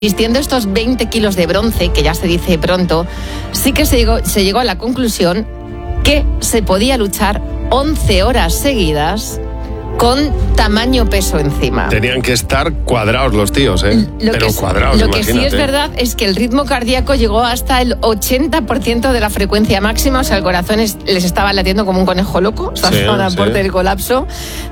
Existiendo estos 20 kilos de bronce, que ya se dice pronto, sí que se llegó a la conclusión que se podía luchar 11 horas seguidas con tamaño peso encima. Tenían que estar cuadrados los tíos, ¿eh? Cuadrados, Lo imagínate. que sí es verdad es que el ritmo cardíaco llegó hasta el 80% de la frecuencia máxima, o sea, el corazón les estaba latiendo como un conejo loco, o sea, estaban al borde del colapso.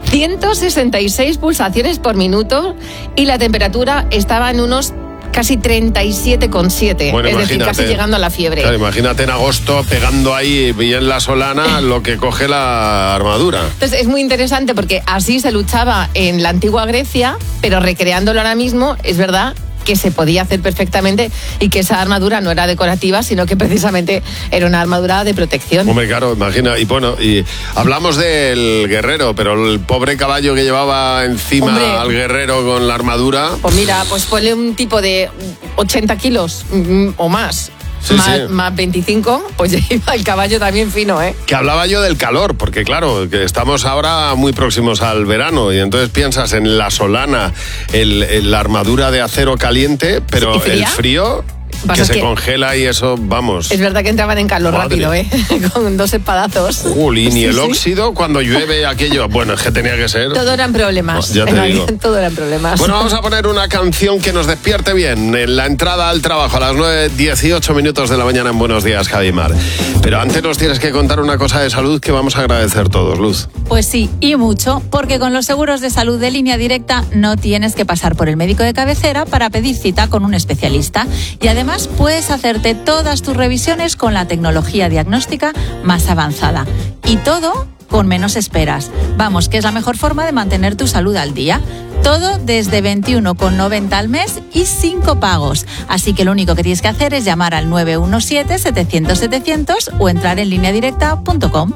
166 pulsaciones por minuto y la temperatura estaba en unos casi 37,7, Bueno, es decir, casi llegando a la fiebre. Claro, imagínate en agosto pegando ahí bien la solana lo que coge la armadura. Entonces es muy interesante porque así se luchaba en la antigua Grecia, pero recreándolo ahora mismo, es verdad que se podía hacer perfectamente y que esa armadura no era decorativa, sino que precisamente era una armadura de protección. Hombre, claro, imagina. Y bueno, y hablamos del guerrero, pero el pobre caballo que llevaba encima al guerrero con la armadura. Pues mira, pues ponle un tipo de 80 kilos o más. Más 25, pues ya iba el caballo también fino, ¿eh? Que hablaba yo del calor, porque claro, que estamos ahora muy próximos al verano y entonces piensas en la solana, la armadura de acero caliente, pero el frío que se congela y eso, vamos. Es verdad que entraban en calor rápido, ¿eh? Con 2 espadazos. Jolín, y el óxido cuando llueve aquello, bueno, es que tenía que ser. Todo eran problemas. Ya te digo. Todo eran problemas. Bueno, vamos a poner una canción que nos despierte bien en la entrada al trabajo a las 9:18 minutos de la mañana en Buenos Días, Javimar. Pero antes nos tienes que contar una cosa de salud que vamos a agradecer todos, Luz. Pues sí, y mucho, porque con los seguros de salud de Línea Directa no tienes que pasar por el médico de cabecera para pedir cita con un especialista. Y además puedes hacerte todas tus revisiones con la tecnología diagnóstica más avanzada. Y todo con menos esperas. Vamos, que es la mejor forma de mantener tu salud al día. Todo desde 21,90 al mes y sin copagos. Así que lo único que tienes que hacer es llamar al 917-700-700 o entrar en lineadirecta.com.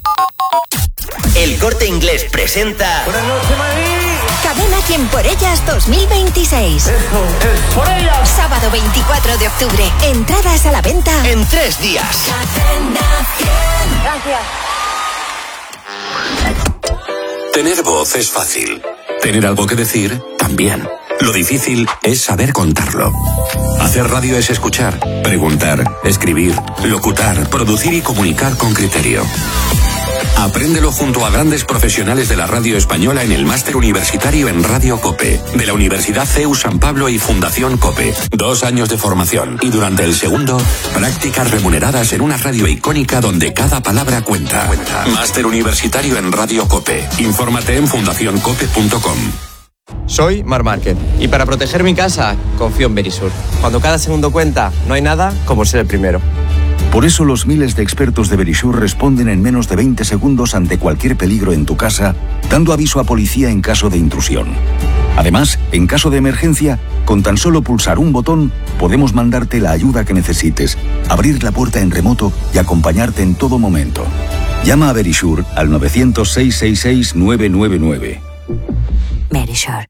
El Corte Inglés presenta... Buenas noches, Madrid. Cadena 100 por ellas 2026. Eso, es por ellas. Sábado 24 de octubre. Entradas a la venta en 3 días. Gracias. Tener voz es fácil. Tener algo que decir, también. Lo difícil es saber contarlo. Hacer radio es escuchar, preguntar, escribir, locutar, producir y comunicar con criterio. Apréndelo junto a grandes profesionales de la radio española en el Máster Universitario en Radio COPE, de la Universidad CEU San Pablo y Fundación COPE. 2 años de formación y durante el segundo, prácticas remuneradas en una radio icónica donde cada palabra cuenta. Máster Universitario en Radio COPE. Infórmate en fundacioncope.com. Soy Mar Márquez y para proteger mi casa confío en Verisur. Cuando cada segundo cuenta, no hay nada como ser el primero. Por eso los miles de expertos de Verisur responden en menos de 20 segundos ante cualquier peligro en tu casa, dando aviso a policía en caso de intrusión. Además, en caso de emergencia, con tan solo pulsar un botón, podemos mandarte la ayuda que necesites, abrir la puerta en remoto y acompañarte en todo momento. Llama a Verisur al 900-666-999. Verisur.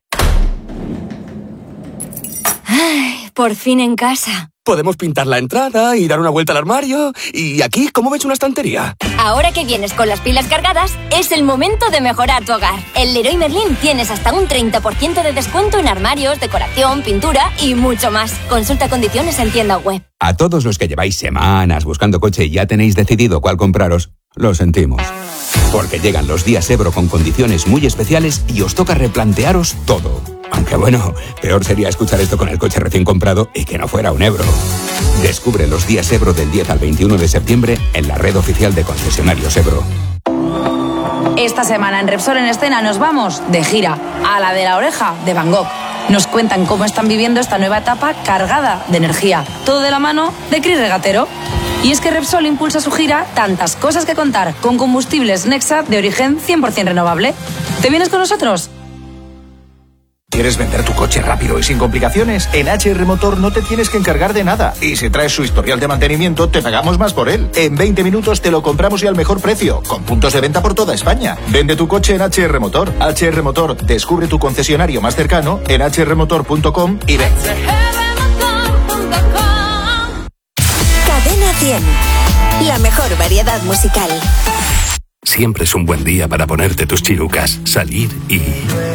Ay, por fin en casa. Podemos pintar la entrada y dar una vuelta al armario. ¿Y aquí cómo ves una estantería? Ahora que vienes con las pilas cargadas, es el momento de mejorar tu hogar. En Leroy Merlin tienes hasta un 30% de descuento en armarios, decoración, pintura y mucho más. Consulta condiciones en tienda web. A todos los que lleváis semanas buscando coche y ya tenéis decidido cuál compraros, lo sentimos. Porque llegan los días Ebro con condiciones muy especiales y os toca replantearos todo. Aunque bueno, peor sería escuchar esto con el coche recién comprado y que no fuera un Ebro. Descubre los días Ebro del 10 al 21 de septiembre en la red oficial de concesionarios Ebro. Esta semana en Repsol en Escena nos vamos de gira a la de la oreja de Van Gogh. Nos cuentan cómo están viviendo esta nueva etapa cargada de energía. Todo de la mano de Cris Regatero. Y es que Repsol impulsa su gira Tantas cosas que contar con combustibles Nexa de origen 100% renovable. ¿Te vienes con nosotros? ¿Quieres vender tu coche rápido y sin complicaciones? En HR Motor no te tienes que encargar de nada. Y si traes su historial de mantenimiento, te pagamos más por él. En 20 minutos te lo compramos y al mejor precio, con puntos de venta por toda España. Vende tu coche en HR Motor. HR Motor, descubre tu concesionario más cercano en hrmotor.com y ven. Cadena 100. La mejor variedad musical. Siempre es un buen día para ponerte tus chirucas, salir y...